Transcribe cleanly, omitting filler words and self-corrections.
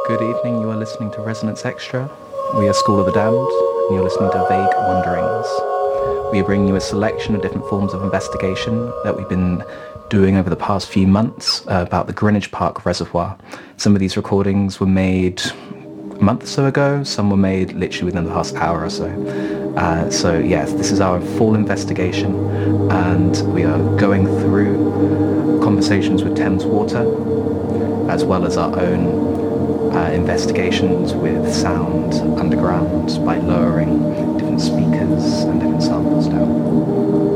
Good evening, you are listening to Resonance Extra. We are School of the Damned, and you're listening to Vague Wanderings. We are bringing you a selection of different forms of investigation that we've been doing over the past few months about the Greenwich Park Reservoir. Some of these recordings were made a month or so ago, some were made literally within the past hour or so. So yes, this is our full investigation, and we are going through conversations with Thames Water, as well as our own investigations with sound underground by lowering different speakers and different samples down.